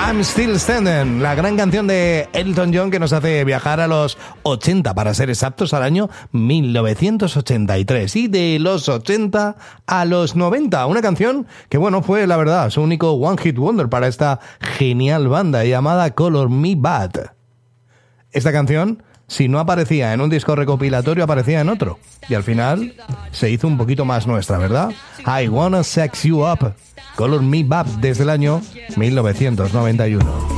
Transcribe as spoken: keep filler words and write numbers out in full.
I'm Still Standing, la gran canción de Elton John que nos hace viajar a los ochenta, para ser exactos, al año mil novecientos ochenta y tres, y de los ochenta a los noventa, una canción que, bueno, fue, la verdad, su único One Hit Wonder para esta genial banda llamada Color Me Bad. Esta canción, si no aparecía en un disco recopilatorio, aparecía en otro, y al final se hizo un poquito más nuestra, ¿verdad? I Wanna Sex You Up, Color Me Bad, desde el año mil novecientos noventa y uno.